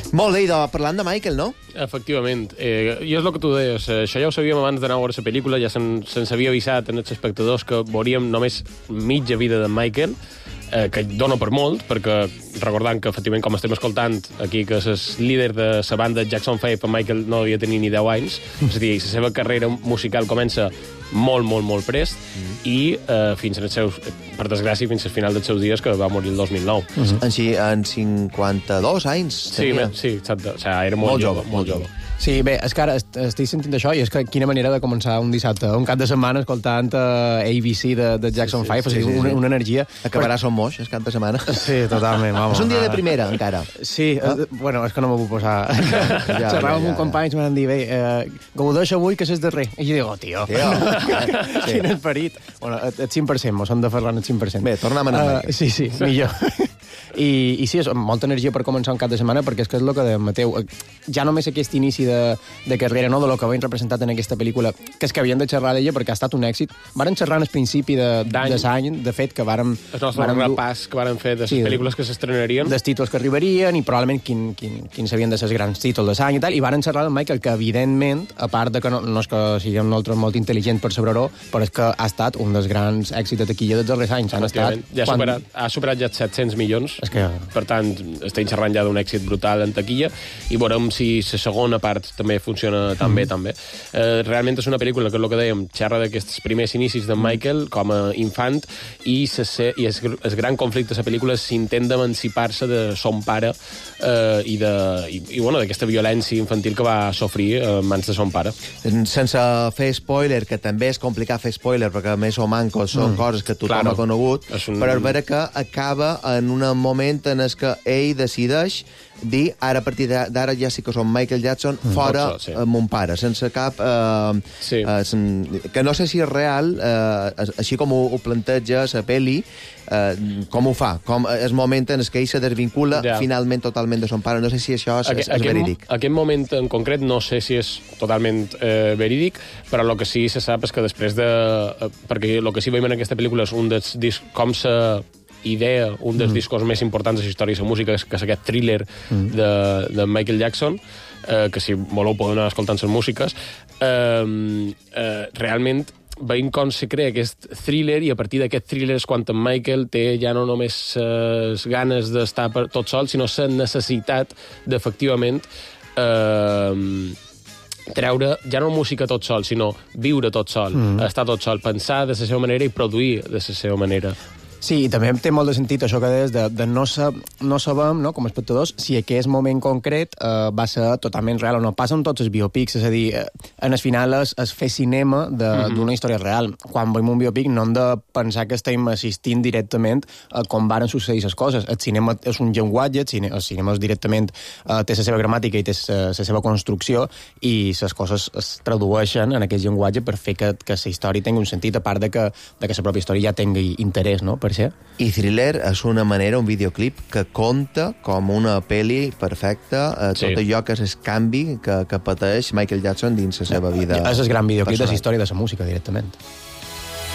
Molt bé, idò, parlant de Michael, no? Efectivament. I és el que tu deies. Això ja ho sabíem abans d'anar a veure la pel·lícula, ja se'ns havia avisat en els espectadors que veuríem només mitja vida de Michael, que dona per molt, perquè recordant que, efectivament, com estem escoltant aquí, que és líder de la banda Jackson 5, en Michael no devia tenir ni 10 anys, és a dir, la seva carrera musical comença molt prest, i fins als seus, per desgràcia, fins al final dels seus dies, que va morir el 2009. Així, en 52 anys. Sí, exacte. O sigui, era molt jove. Sí, bé, és que ara estic sentint això i és que quina manera de començar un dissabte, un cap de setmana escoltant ABC de Jackson 5, o sigui, una energia... Acabarà Som Moix, el cap de setmana. Sí, totalment, vamos. És un dia de primera, encara. Sí, bueno, és que no m'ho puc posar. Xerrava amb un company i m'han dit, bé, gaudeix avui que és darrer. I jo dic, tio. Quin esperit. Bueno, el 5%, mos hem de fer-la el 5%. Bé, tornem a anar. Sí, millor. I sí, és molta energia per començar un cap de setmana, perquè és que és el que deia Mateu, ja només aquest inici de carrera, no, de lo que havien representat en aquesta pel·lícula, que és que havien de xerrar d'ella perquè ha estat un èxit. Varen xerrar al principi de l'any, de fet, que vàrem... El nostre repàs que vàrem fer de les pel·lícules que s'estrenarien. Dels títols que arribarien i probablement quins havien de ser els grans títols de l'any i tal, i varen xerrar amb Michael, que evidentment, a part de que no és que siguem nosaltres molt intel·ligents per saber-ho, però és que ha estat un dels grans èxits de taquilla dels darrers anys. Ha superat ja 700 milions. Per tant, estem xerrant ja d'un èxit brutal en taquilla i veurem si la segona part també funciona tan bé. Realment és una pel·lícula que, és el que dèiem, xerra d'aquests primers inicis de Michael com a infant i el gran conflicte de la pel·lícula és s'intent d'emancipar-se de son pare i d'aquesta violència infantil que va sofrir en mans de son pare. Sense fer spoiler, que també és complicat fer spoiler perquè més o mancos són coses que tothom ha conegut, però és vera que acaba en un moment en què ell decideix dir, ara a partir d'ara ja sí que som Michael Jackson fora amb mon pare, sense cap... que no sé si és real, així com ho planteja la pel·li, com ho fa, com el moment en què ell se desvincula finalment totalment de son pare. No sé si això és verídic. Aquest moment en concret no sé si és totalment verídic, però el que sí se sap és que després de... perquè el que sí veiem en aquesta pel·lícula és un dels discs, com idea, un dels discos més importants de la història de la música, que és aquest thriller de Michael Jackson, que si voleu podeu anar escoltant les músiques. Realment veiem com se crea aquest thriller i a partir d'aquest thriller és quan en Michael té ja no només les ganes d'estar tot sol, sinó la necessitat d'efectivament treure ja no música tot sol, sinó viure tot sol, estar tot sol, pensar de la seva manera i produir de la seva manera. Sí, i també té molt de sentit això que deies de no sabem, no, com a espectadors, si aquest moment concret va ser totalment real o no. Passa amb tots els biopics, és a dir, en el final és fer cinema d'una història real. Quan veiem un biopic no hem de pensar que estem assistint directament a com varen succeir les coses. El cinema és un llenguatge, el cinema és directament té la seva gramàtica i té la seva construcció i les coses es tradueixen en aquest llenguatge per fer que la història tingui un sentit, a part de que la pròpia història ja tingui interès, no? I Thriller és una manera, un videoclip que conta com una pel·li perfecta tot allò que és el canvi que pateix Michael Jackson dins la seva vida. És el gran videoclip de la història de la música, directament.